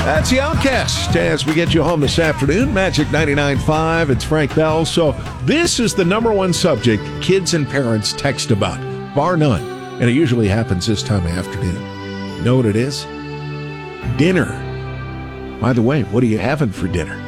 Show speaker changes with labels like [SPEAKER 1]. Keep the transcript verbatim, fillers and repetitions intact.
[SPEAKER 1] That's the Outcast as we get you home this afternoon. Magic ninety-nine point five. It's Frank Bell. So this is the number one subject kids and parents text about, bar none. And it usually happens this time of afternoon. You know what it is? Dinner. By the way, what are you having for dinner?